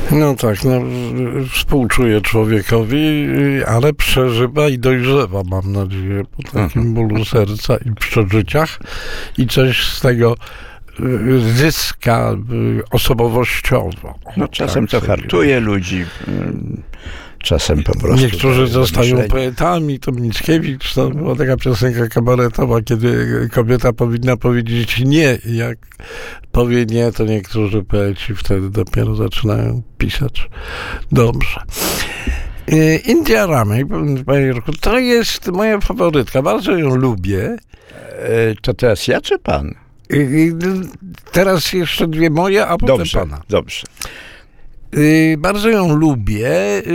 No tak, no, współczuję człowiekowi, ale przeżywa i dojrzewa, mam nadzieję, po takim bólu serca i przeżyciach i coś z tego zyska osobowościowo. No czasem to hartuje ludzi, czasem po prostu... Niektórzy zostają poetami, to Mickiewicz, to była taka piosenka kabaretowa, kiedy kobieta powinna powiedzieć nie i jak powie nie, to niektórzy poeci wtedy dopiero zaczynają pisać dobrze. India Ramy, panie Jurku, to jest moja faworytka, bardzo ją lubię. To teraz ja czy pan? Teraz jeszcze dwie moje, a potem Dobrze, pana. dobrze. Bardzo ją lubię.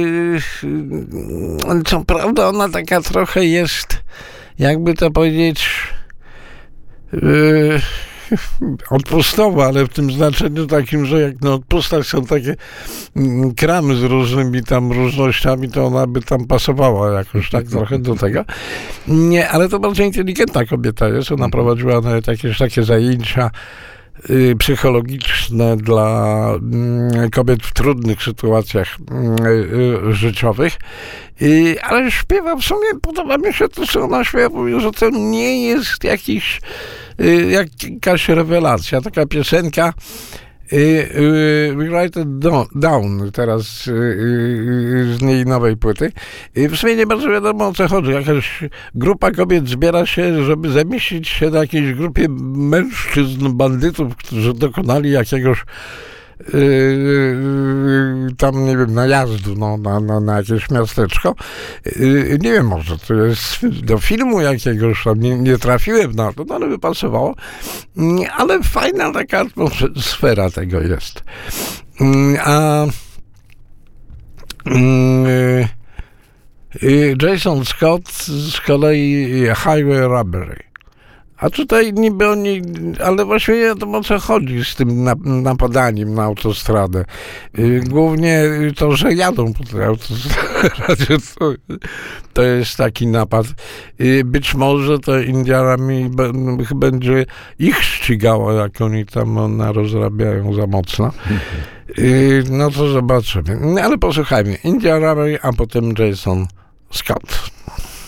Co prawda ona taka trochę jest, jakby to powiedzieć, odpustowa, ale w tym znaczeniu takim, że jak na odpustach są takie kramy z różnymi tam różnościami, to ona by tam pasowała jakoś tak trochę do tego. Nie, ale to bardzo inteligentna kobieta jest. Ona prowadziła nawet jakieś takie zajęcia psychologiczne dla kobiet w trudnych sytuacjach życiowych, ale śpiewa w sumie, podoba mi się to, co ona śpiewa, mówi, że to nie jest jakaś rewelacja, taka piosenka We Write It Down, teraz z niej nowej płyty. W sumie nie bardzo wiadomo, o co chodzi. Jakaś grupa kobiet zbiera się, żeby zamieścić się na jakiejś grupie mężczyzn, bandytów, którzy dokonali jakiegoś tam, nie wiem, najazdu na jakieś miasteczko. Nie wiem, może to jest do filmu jakiegoś, nie trafiłem na to, ale by pasowało. Ale fajna taka atmosfera tego jest. A Jason Scott z kolei Highway Robbery. A tutaj niby oni, ale właściwie nie wiadomo, o co chodzi z tym napadaniem na autostradę. Głównie to, że jadą po tej autostradzie, to jest taki napad. Być może to Indianami będzie ich ścigało, jak oni tam rozrabiają za mocno. No to zobaczymy. Ale posłuchajmy. Indian Ramy, a potem Jason Scott.